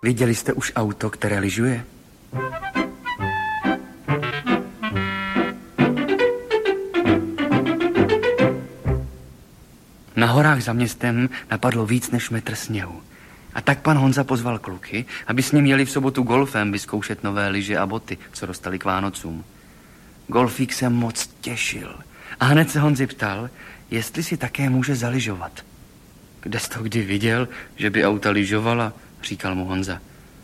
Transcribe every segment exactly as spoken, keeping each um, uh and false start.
Viděli jste už auto, které lyžuje? Na horách za městem napadlo víc než metr sněhu. A tak pan Honza pozval kluky, aby s ním jeli v sobotu golfem vyzkoušet nové lyže a boty, co dostali k Vánocům. Golfík se moc těšil a hned se Honzi ptal, jestli si také může zalyžovat. Kde jsi to kdy viděl, že by auta lyžovala, říkal mu Honza.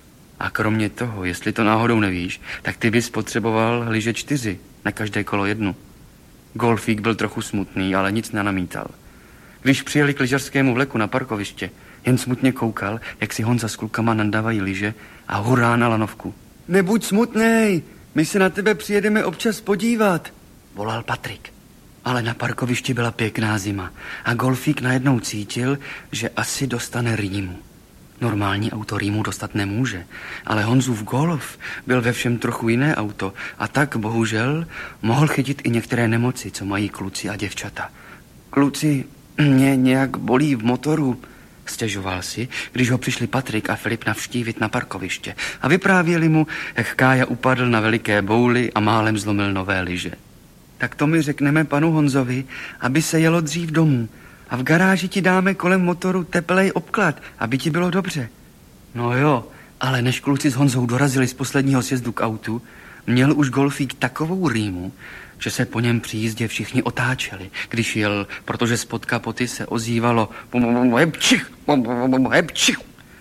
A kromě toho, jestli to náhodou nevíš, tak ty bys potřeboval lyže čtyři, na každé kolo jednu. Golfík byl trochu smutný, ale nic nenamítal. Když přijeli k lyžařskému vleku na parkoviště, jen smutně koukal, jak si Honza s klukama nandávají lyže a hurá na lanovku. Nebuď smutnej, my se na tebe přijedeme občas podívat, volal Patrik. Ale na parkovišti byla pěkná zima a golfík najednou cítil, že asi dostane rýmu. Normální auto rýmu dostat nemůže, ale Honzův Golf byl ve všem trochu jiné auto a tak bohužel mohl chytit i některé nemoci, co mají kluci a děvčata. Kluci, mě nějak bolí v motoru, stěžoval si, když ho přišli Patrik a Filip navštívit na parkoviště a vyprávěli mu, jak Kája upadl na veliké bouli a málem zlomil nové lyže. Tak to mi řekneme panu Honzovi, aby se jelo dřív domů a v garáži ti dáme kolem motoru teplej obklad, aby ti bylo dobře. No jo, ale než kluci s Honzou dorazili z posledního sjezdu k autu, měl už golfík takovou rýmu, že se po něm při jízdě všichni otáčeli, když jel, protože spod kapoty se ozývalo hebčich, hebčich.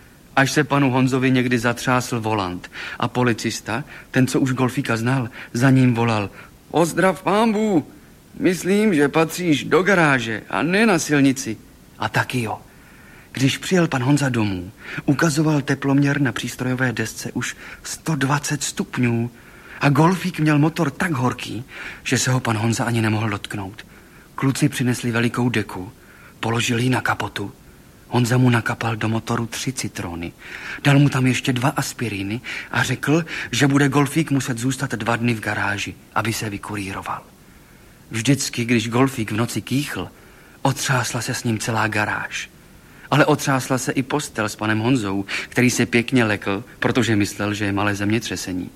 Až se panu Honzovi někdy zatřásl volant a policista, ten, co už golfíka znal, za ním volal: Ozdrav pánbů, myslím, že patříš do garáže a ne na silnici. A taky jo. Když přijel pan Honza domů, ukazoval teploměr na přístrojové desce už sto dvacet stupňů a golfík měl motor tak horký, že se ho pan Honza ani nemohl dotknout. Kluci přinesli velikou deku, položili ji na kapotu. Honza mu nakapal do motoru tři citrony, dal mu tam ještě dva aspiríny a řekl, že bude golfík muset zůstat dva dny v garáži, aby se vykuríroval. Vždycky, když golfík v noci kýchl, otřásla se s ním celá garáž. Ale otřásla se i postel s panem Honzou, který se pěkně lekl, protože myslel, že je malé zemětřesení.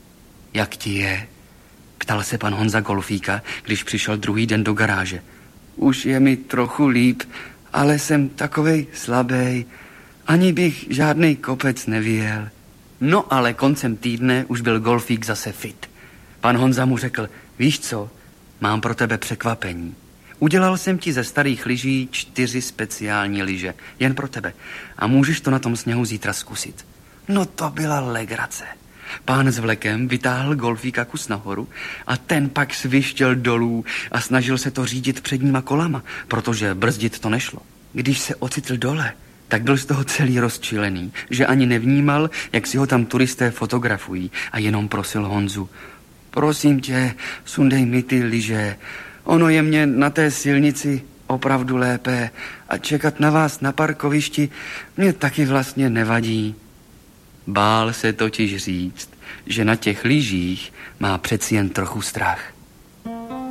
Jak ti je? Ptal se pan Honza golfíka, když přišel druhý den do garáže. Už je mi trochu líp, ale jsem takovej slabej, ani bych žádnej kopec nevyjel. No ale koncem týdne už byl golfík zase fit. Pan Honza mu řekl: víš co, mám pro tebe překvapení. Udělal jsem ti ze starých lyží čtyři speciální lyže, jen pro tebe. A můžeš to na tom sněhu zítra zkusit. No to byla legrace. Pán s vlekem vytáhl golfíka kus nahoru a ten pak svištěl dolů a snažil se to řídit předníma kolama, protože brzdit to nešlo. Když se ocitl dole, tak byl z toho celý rozčilený, že ani nevnímal, jak si ho tam turisté fotografují a jenom prosil Honzu: prosím tě, sundej mi ty lyže, ono je mě na té silnici opravdu lépe a čekat na vás na parkovišti mě taky vlastně nevadí. Bál se totiž říct, že na těch lyžích má přeci jen trochu strach.